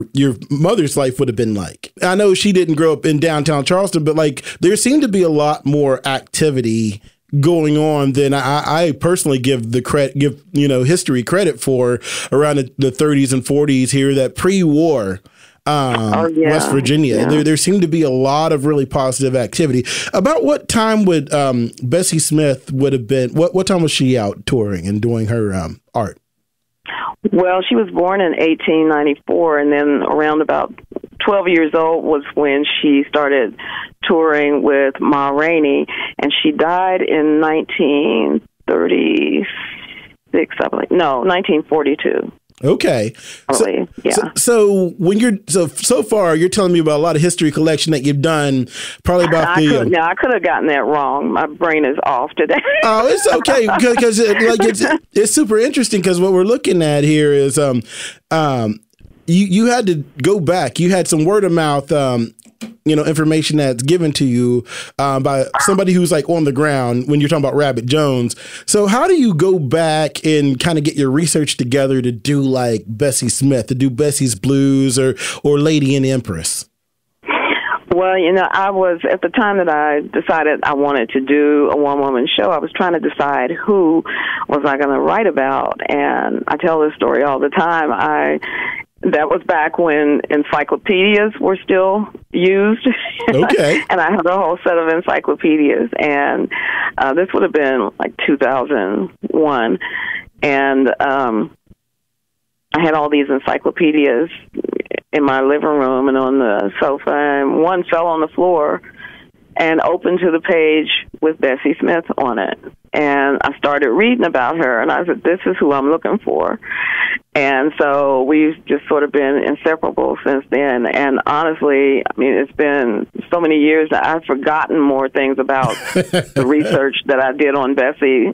your mother's life would have been like. I know she didn't grow up in downtown Charleston, but like there seemed to be a lot more activity going on than I personally give history credit for around the 30s and 40s here, that pre-war West Virginia. Yeah. There seemed to be a lot of really positive activity. About what time would Bessie Smith would have been? What time was she out touring and doing her art? Well, she was born in 1894, and then around about 12 years old was when she started touring with Ma Rainey, and she died in 1936, I believe. No, 1942. Okay. Yeah. So when you're so far, you're telling me about a lot of history collection that you've done. Probably about I could have gotten that wrong. My brain is off today. Oh, it's okay because it's super interesting because what we're looking at here is you had to go back. You had some word of mouth information that's given to you by somebody who's like on the ground when you're talking about Rabbit Jones. So how do you go back and kind of get your research together to do like Bessie Smith, to do Bessie's Blues or Lady and Empress? Well, I was, at the time that I decided I wanted to do a one-woman show, I was trying to decide who was I going to write about. And I tell this story all the time. That was back when encyclopedias were still used. Okay. And I had a whole set of encyclopedias. And this would have been like 2001. And I had all these encyclopedias in my living room and on the sofa. And one fell on the floor and opened to the page with Bessie Smith on it. And I started reading about her, and I said, this is who I'm looking for. And so we've just sort of been inseparable since then. And honestly, I mean, it's been so many years that I've forgotten more things about the research that I did on Bessie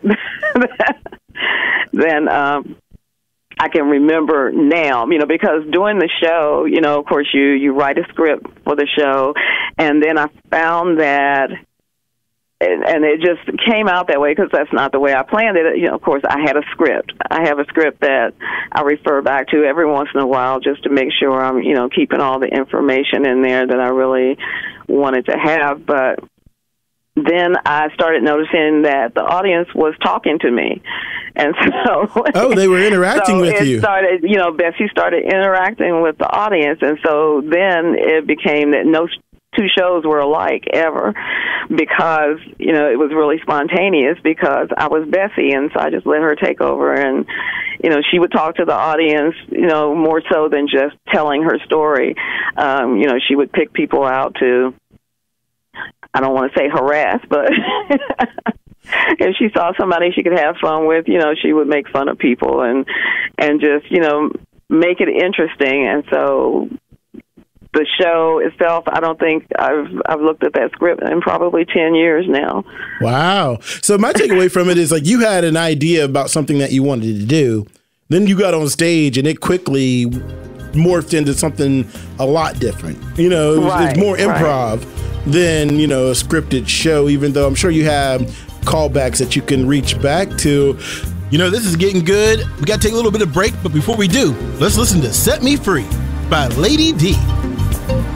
than I can remember now, because doing the show, of course, you write a script for the show, and then I found that, and it just came out that way because that's not the way I planned it. Of course, I had a script. I have a script that I refer back to every once in a while just to make sure I'm, keeping all the information in there that I really wanted to have. But then I started noticing that the audience was talking to me. And so... Oh, they were interacting with you. Started, Bessie started interacting with the audience. And so then it became that no two shows were alike ever because, it was really spontaneous because I was Bessie. And so I just let her take over. And, she would talk to the audience, more so than just telling her story. She would pick people out to... I don't want to say harass, but if she saw somebody she could have fun with, she would make fun of people and just, make it interesting. And so the show itself, I don't think I've looked at that script in probably 10 years now. Wow. So my takeaway from it is like you had an idea about something that you wanted to do. Then you got on stage and it quickly morphed into something a lot different. It's more improv than, a scripted show, even though I'm sure you have callbacks that you can reach back to. This is getting good. We got to take a little bit of break, but before we do, let's listen to Set Me Free by Lady D.